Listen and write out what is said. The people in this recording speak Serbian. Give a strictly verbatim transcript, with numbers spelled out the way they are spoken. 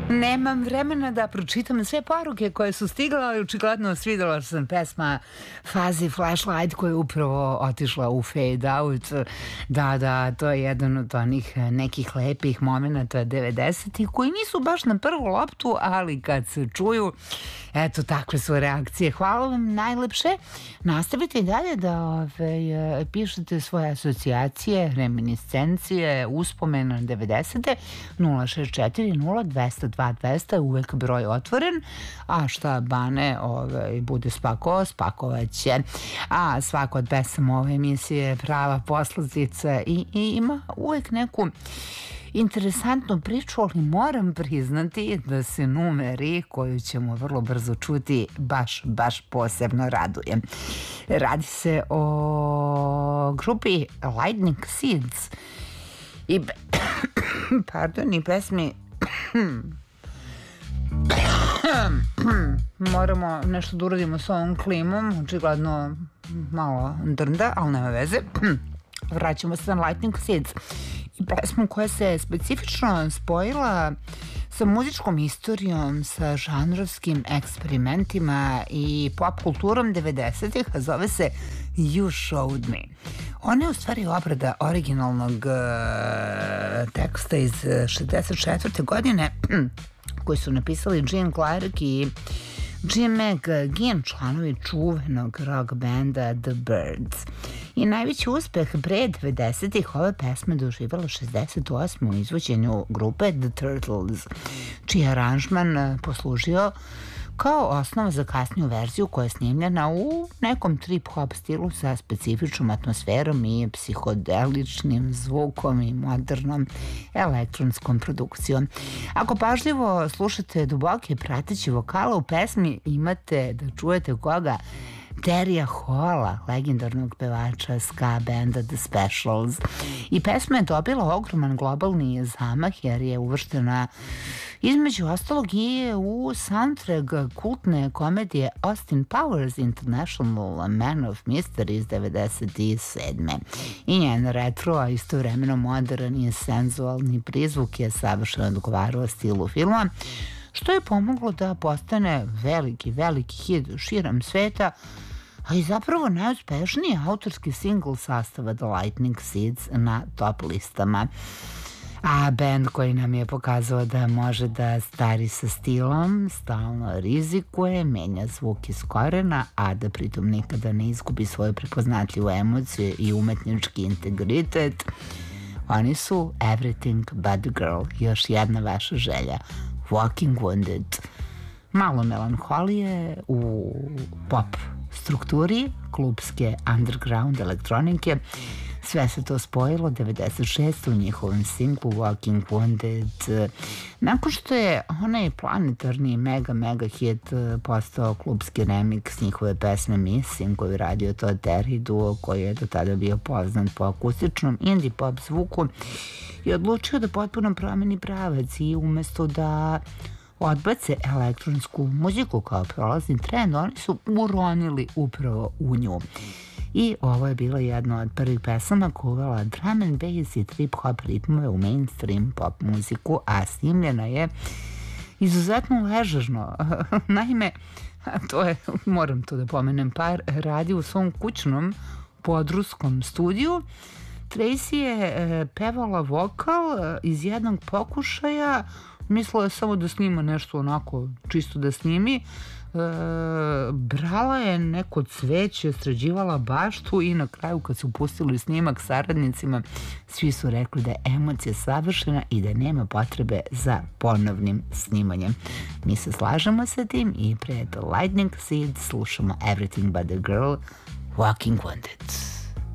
Nemam vremena da pročitam sve poruke koje su stigle, ali očigledno svidela sam pesma Fuzzy Flashlight koja je upravo otišla u fade out. Da, da, to je jedan od onih nekih lepih momenta devedesetih koji nisu baš na prvu loptu, ali kad se čuju, eto, takve su reakcije. Hvala vam najlepše. Nastavite i dalje da ove, pišete svoje asocijacije, reminiscencije, uspomena devedesete. Nula šest četiri nula dvesta dva dvesta je uvek broj otvoren, a šta Bane ove, bude spakovao, spakovaće. A svako od pesama ove emisije je prava poslastica i, i ima uvek neku interesantnu priču, ali moram priznati da se numeri koju ćemo vrlo brzo čuti baš, baš posebno raduje. Radi se o grupi Lightning Seeds i pardon, i pesmi moramo nešto da uradimo s ovom klimom, očigledno malo drnda, ali nema veze. Vraćamo se na Lightning Seeds i pesmu koja se specifično spojila sa muzičkom istorijom, sa žanrovskim eksperimentima i pop kulturom devedesetih, a zove se You Showed Me. Ona je u stvari obrada originalnog uh, teksta iz šezdeset četvrte godine koji su napisali Gene Clark i Jim McGinn, članovi čuvenog rock benda The Byrds. I najveći uspeh pre devedesetih ove pesme doživjela šezdeset osme u izvođenju grupe The Turtles, čiji aranžman poslužio kao osnova za kasniju verziju koja je snimljena u nekom trip-hop stilu sa specifičnom atmosferom i psihodeličnim zvukom i modernom elektronskom produkcijom. Ako pažljivo slušate duboke prateće vokale u pesmi, imate da čujete koga? Terija Halla, legendarnog pevača ska benda The Specials. I pesma je dobila ogroman globalni zamah jer je uvrštena između ostalog i u soundtrack kultne komedije Austin Powers International Man of Mystery iz devedeset sedme. I njen retro, a istovremeno modern i senzualni prizvuk je savršeno odgovarao stilu filma, što je pomoglo da postane veliki, veliki hit širom sveta, a i zapravo najuspešniji autorski singl sastava The Lightning Seeds na top listama. A band koji nam je pokazao da može da stari sa stilom, stalno rizikuje, menja zvuk iz korena, a da pritom nikada ne izgubi svoju prepoznatljivu emociju i umetnički integritet. Oni su Everything But The Girl, još jedna vaša želja, Walking Wounded. Malo melanholije u pop strukturi, klubske underground elektronike. Sve se to spojilo devedeset šeste u njihovom singlu Walking Wounded. Nakon što je onaj planetarni mega mega hit postao klubski remix njihove pesme Missing koju je radio Todd Terry duo koji je do tada bio poznat po akustičnom indie pop zvuku i odlučio da potpuno promeni pravac i umesto da odbace elektronsku muziku kao prolazni trend, oni su uronili upravo u nju. I ovo je bila jedna od prvih pesama koja uvela drum and bass i trip-hop ritmove u mainstream pop muziku, a snimljena je izuzetno ležerno. Naime, to je, moram to da pomenem, par radi u svom kućnom podruskom studiju. Tracy je e, pevala vokal e, iz jednog pokušaja, mislila je samo da snima nešto onako, čisto da snimi. E, brala je neko cveće, sređivala baštu i na kraju kad su pustili snimak saradnicima, svi su rekli da je emocija savršena i da nema potrebe za ponovnim snimanjem. Mi se slažemo sa tim i pred Lightning Seeds slušamo Everything But The Girl, Walking Wounded.